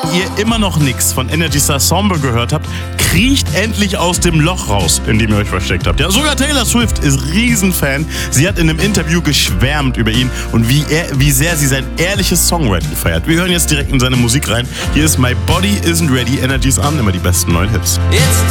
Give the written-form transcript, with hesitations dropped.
ihr immer noch nichts von Energy Star Sombre gehört habt, kriecht endlich aus dem Loch raus, in dem ihr euch versteckt habt. Ja, sogar Taylor Swift ist Riesenfan. Sie hat in einem Interview geschwärmt über ihn und wie sehr sie sein ehrliches Songwriting feiert. Wir hören jetzt direkt in seine Musik rein. Hier ist My Body Isn't Ready, Energy's Arm, immer die besten neuen Hits.